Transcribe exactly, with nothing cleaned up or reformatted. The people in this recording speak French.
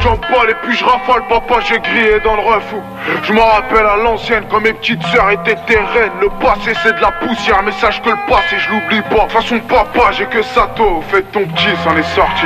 j'emballe et puis je rafale, papa j'ai grillé dans le refou. Je m'en rappelle à l'ancienne quand mes petites sœurs étaient tes reines. Le passé c'est de la poussière mais sache que le passé je l'oublie pas. De toute façon papa j'ai que Sato, fais ton petit, c'en est sorti.